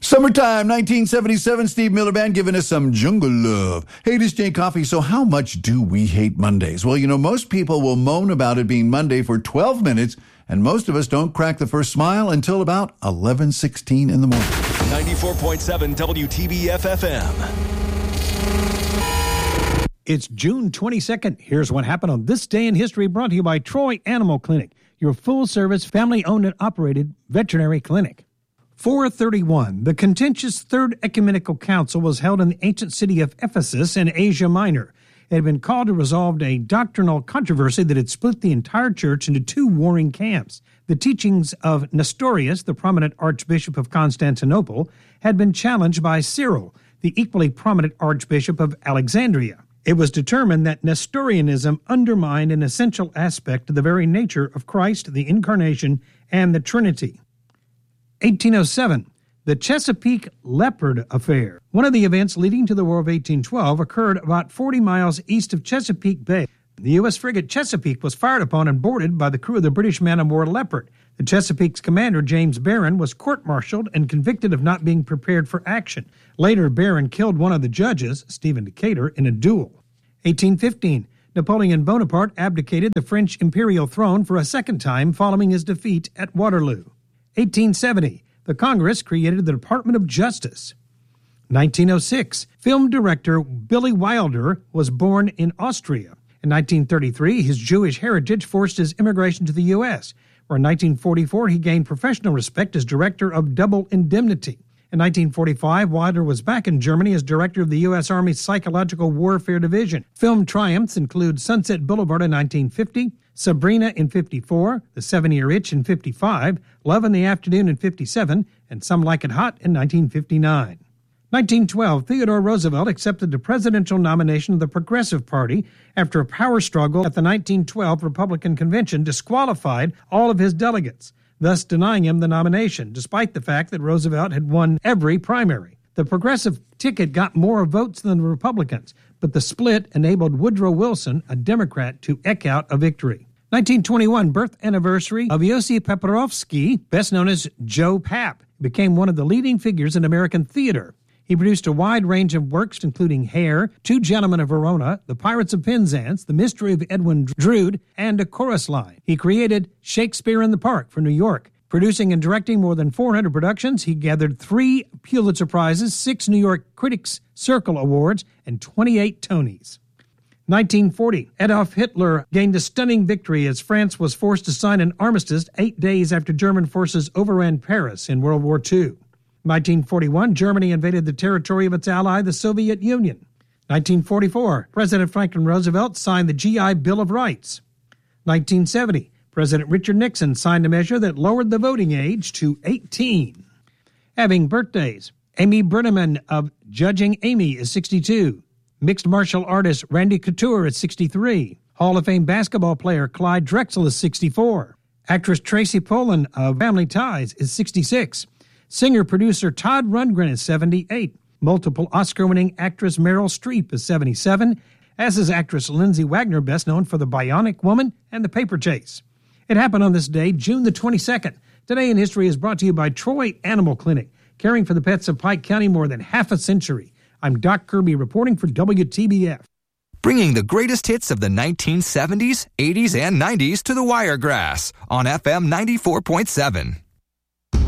Summertime, 1977, Steve Miller Band giving us some jungle love. Hey, this is Jay Coffee. So how much do we hate Mondays? Well, most people will moan about it being Monday for 12 minutes, and most of us don't crack the first smile until about 11:16 in the morning. 94.7 WTBF-FM. It's June 22nd. Here's what happened on this day in history, brought to you by Troy Animal Clinic, your full-service, family-owned and operated veterinary clinic. 431, the contentious Third Ecumenical Council was held in the ancient city of Ephesus in Asia Minor. It had been called to resolve a doctrinal controversy that had split the entire church into two warring camps. The teachings of Nestorius, the prominent Archbishop of Constantinople, had been challenged by Cyril, the equally prominent Archbishop of Alexandria. It was determined that Nestorianism undermined an essential aspect of the very nature of Christ, the Incarnation, and the Trinity. 1807, the Chesapeake Leopard Affair. One of the events leading to the War of 1812 occurred about 40 miles east of Chesapeake Bay. The U.S. frigate Chesapeake was fired upon and boarded by the crew of the British man-of-war Leopard. The Chesapeake's commander, James Barron, was court-martialed and convicted of not being prepared for action. Later, Barron killed one of the judges, Stephen Decatur, in a duel. 1815, Napoleon Bonaparte abdicated the French imperial throne for a second time following his defeat at Waterloo. 1870, the Congress created the Department of Justice. 1906, film director Billy Wilder was born in Austria. In 1933, his Jewish heritage forced his immigration to the U.S., where in 1944 he gained professional respect as director of Double Indemnity. In 1945, Wilder was back in Germany as director of the U.S. Army's Psychological Warfare Division. Film triumphs include Sunset Boulevard in 1950, Sabrina in 54, The 7-Year Itch in 55, Love in the Afternoon in 57, and Some Like It Hot in 1959. 1912, Theodore Roosevelt accepted the presidential nomination of the Progressive Party after a power struggle at the 1912 Republican Convention disqualified all of his delegates, thus denying him the nomination, despite the fact that Roosevelt had won every primary. The Progressive ticket got more votes than the Republicans, but the split enabled Woodrow Wilson, a Democrat, to eke out a victory. 1921, birth anniversary of Yossi Paparovsky, best known as Joe Papp, became one of the leading figures in American theater. He produced a wide range of works, including Hair, Two Gentlemen of Verona, The Pirates of Penzance, The Mystery of Edwin Drood, and A Chorus Line. He created Shakespeare in the Park for New York. Producing and directing more than 400 productions, he gathered 3 Pulitzer Prizes, 6 New York Critics' Circle Awards, and 28 Tonys. 1940, Adolf Hitler gained a stunning victory as France was forced to sign an armistice 8 days after German forces overran Paris in World War II. 1941, Germany invaded the territory of its ally, the Soviet Union. 1944, President Franklin Roosevelt signed the GI Bill of Rights. 1970, President Richard Nixon signed a measure that lowered the voting age to 18. Having birthdays, Amy Brenneman of Judging Amy is 62. Mixed martial artist Randy Couture is 63. Hall of Fame basketball player Clyde Drexel is 64. Actress Tracy Pollan of Family Ties is 66. Singer-producer Todd Rundgren is 78. Multiple Oscar-winning actress Meryl Streep is 77, as is actress Lindsay Wagner, best known for The Bionic Woman and The Paper Chase. It happened on this day, June the 22nd. Today in History is brought to you by Troy Animal Clinic, caring for the pets of Pike County more than half a century. I'm Doc Kirby reporting for WTBF. Bringing the greatest hits of the 1970s, 80s, and 90s to the Wiregrass on FM 94.7.